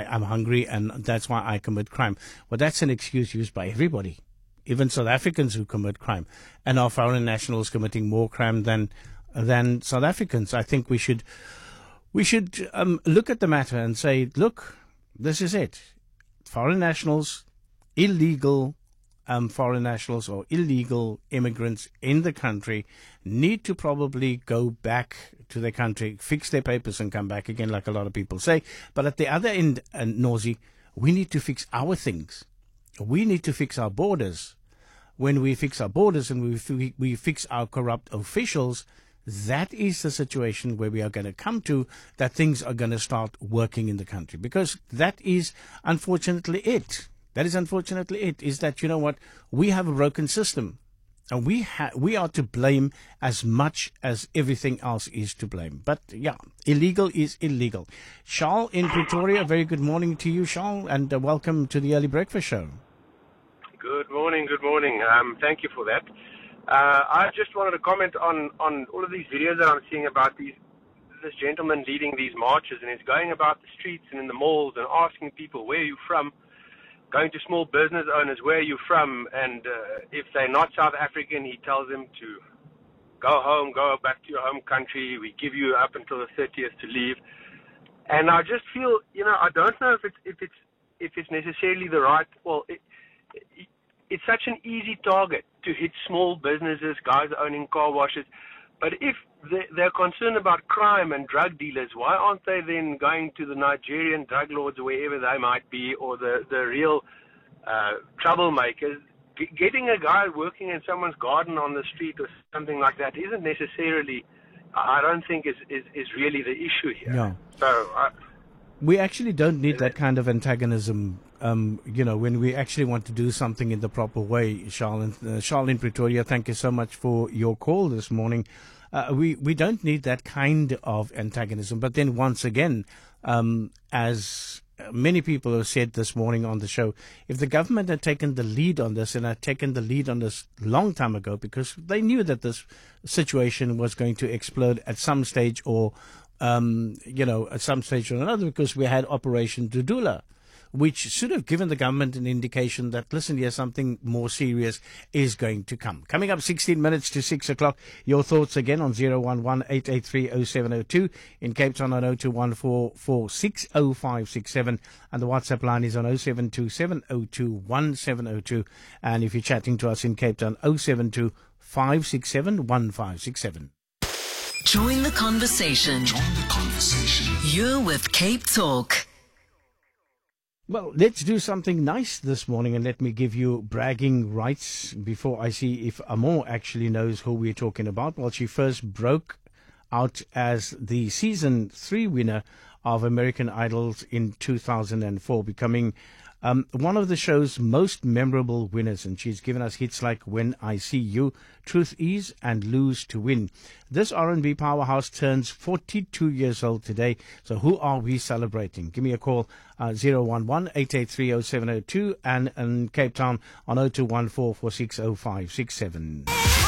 I'm hungry and that's why I commit crime. Well, that's an excuse used by everybody, even South Africans who commit crime, and our foreign nationals committing more crime than South Africans. I think we should look at the matter and say, look, this is it. Foreign nationals, illegal foreign nationals or illegal immigrants in the country need to probably go back to their country, fix their papers and come back again, like a lot of people say. But at the other end, Norzy, we need to fix our things. We need to fix our borders. When we fix our borders and we fix our corrupt officials, that is the situation where we are going to come to, that things are going to start working in the country. Because that is unfortunately it. That is unfortunately it, is that, you know what, we have a broken system. And we are to blame as much as everything else is to blame. But, yeah, illegal is illegal. Charles in Pretoria, very good morning to you, Charles, and welcome to the Early Breakfast Show. Good morning. Thank you for that. I just wanted to comment on all of these videos that I'm seeing about this gentleman leading these marches, and he's going about the streets and in the malls and asking people, where are you from? Going to small business owners, where are you from? And if they're not South African, he tells them to go home, go back to your home country. We give you up until the 30th to leave. And I just feel, I don't know if it's necessarily the right. Well, it's such an easy target to hit small businesses, guys owning car washes. But if they're concerned about crime and drug dealers, why aren't they then going to the Nigerian drug lords or wherever they might be, or the real troublemakers? Getting a guy working in someone's garden on the street or something like that isn't necessarily, I don't think, is really the issue here. No. So we actually don't need that kind of antagonism, when we actually want to do something in the proper way, Charles. Charles in Pretoria, thank you so much for your call this morning. We don't need that kind of antagonism. But then once again, as many people have said this morning on the show, if the government had taken the lead on this and had taken the lead on this long time ago, because they knew that this situation was going to explode at some stage or at some stage or another, because we had Operation Dudula, which should have given the government an indication that, listen, here, something more serious is going to come. Coming up 16 minutes to 6 o'clock, your thoughts again on 011-883-0702, in Cape Town on 0214460567, and the WhatsApp line is on 0727021702, and if you're chatting to us in Cape Town, 072-567-1567. Join the conversation. You're with Cape Talk. Well, let's do something nice this morning, and let me give you bragging rights before I see if Amor actually knows who we're talking about. Well, she first broke out as the season 3 winner of American Idols in 2004, becoming one of the show's most memorable winners, and she's given us hits like When I See You, Truth Is, and Lose to Win. This R&B powerhouse turns 42 years old today, so who are we celebrating? Give me a call, 011-883-0702, and in Cape Town on 0214460567.